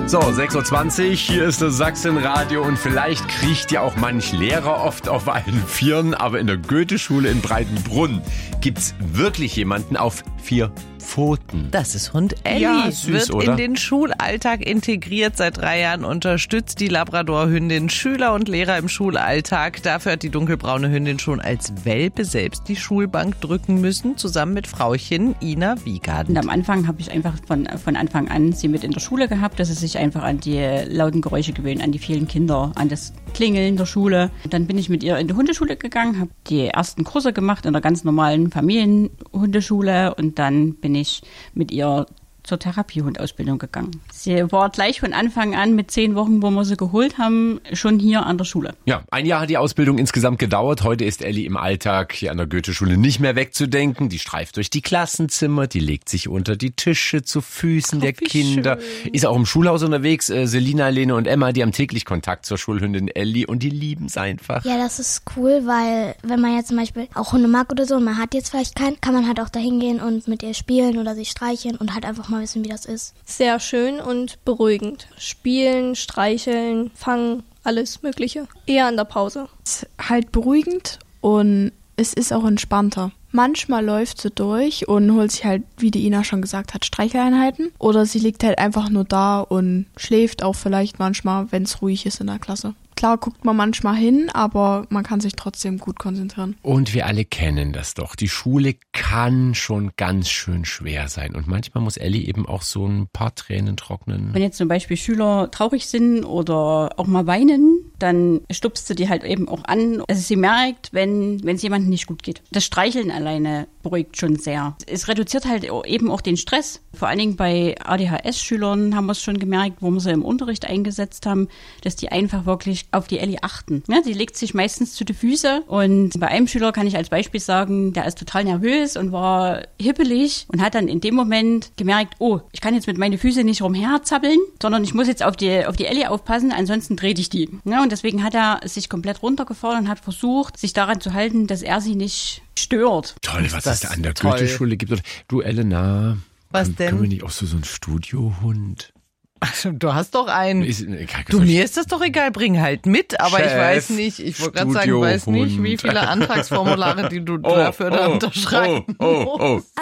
So, 6.20 Uhr, hier ist das Sachsenradio und vielleicht kriecht ja auch manch Lehrer oft auf allen Vieren, aber in der Goetheschule in Breitenbrunn gibt's wirklich jemanden auf 4 Pfoten. Das ist Hund Elli. Ja, süß, wird oder? in den Schulalltag integriert. Seit 3 Jahren unterstützt die Labrador-Hündin Schüler und Lehrer im Schulalltag. Dafür hat die dunkelbraune Hündin schon als Welpe selbst die Schulbank drücken müssen, zusammen mit Frauchen Ina Wiegand. Und am Anfang habe ich einfach von Anfang an sie mit in der Schule gehabt, dass sie sich einfach an die lauten Geräusche gewöhnen, an die vielen Kinder, an das Klingeln der Schule. Und dann bin ich mit ihr in die Hundeschule gegangen, habe die ersten Kurse gemacht in der ganz normalen Familienhundeschule und dann bin ich mit ihr zur Therapiehundausbildung gegangen. Sie war gleich von Anfang an mit 10 Wochen, wo wir sie geholt haben, schon hier an der Schule. Ja, 1 Jahr hat die Ausbildung insgesamt gedauert. Heute ist Elli im Alltag hier an der Goetheschule nicht mehr wegzudenken. Die streift durch die Klassenzimmer, die legt sich unter die Tische zu Füßen der Kinder. Schön. Ist auch im Schulhaus unterwegs. Selina, Lene und Emma, die haben täglich Kontakt zur Schulhündin Elli und die lieben es einfach. Ja, das ist cool, weil wenn man jetzt zum Beispiel auch Hunde mag oder so und man hat jetzt vielleicht keinen, kann man halt auch da hingehen und mit ihr spielen oder sie streicheln und halt einfach mal wissen, wie das ist. Sehr schön und beruhigend. Spielen, streicheln, fangen, alles Mögliche. Eher an der Pause. Es ist halt beruhigend und es ist auch entspannter. Manchmal läuft sie durch und holt sich halt, wie die Ina schon gesagt hat, Streicheleinheiten. Oder sie liegt halt einfach nur da und schläft auch vielleicht manchmal, wenn es ruhig ist in der Klasse. Klar guckt man manchmal hin, aber man kann sich trotzdem gut konzentrieren. Und wir alle kennen das doch. Die Schule kann schon ganz schön schwer sein. Und manchmal muss Elli eben auch so ein paar Tränen trocknen. Wenn jetzt zum Beispiel Schüler traurig sind oder auch mal weinen, dann stupst sie die halt eben auch an. Also sie merkt, wenn es jemandem nicht gut geht. Das Streicheln alleine beruhigt schon sehr. Es reduziert halt eben auch den Stress. Vor allen Dingen bei ADHS-Schülern haben wir es schon gemerkt, wo wir sie im Unterricht eingesetzt haben, dass die einfach wirklich auf die Elli achten. Ja, die legt sich meistens zu den Füßen und bei einem Schüler kann ich als Beispiel sagen, der ist total nervös und war hippelig und hat dann in dem Moment gemerkt, oh, ich kann jetzt mit meinen Füßen nicht rumherzappeln, sondern ich muss jetzt auf die Elli aufpassen, ansonsten trete ich die. Ja, und deswegen hat er sich komplett runtergefahren und hat versucht, sich daran zu halten, dass er sie nicht stört. Toll, was es da an der Goetheschule gibt. Du, Elena, was denn? Können wir nicht auch so einen Studiohund? Ach, du hast doch einen. Du, mir ist das doch egal, bring halt mit, aber Chef, ich weiß nicht, ich wollte gerade sagen, ich weiß nicht, wie viele Antragsformulare, die du dafür dann unterschreiben musst.